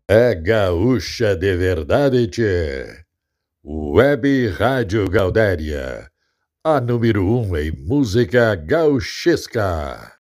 É gaúcha de verdade, tchê. Web Rádio Gaudéria, a número 1 em música gauchesca.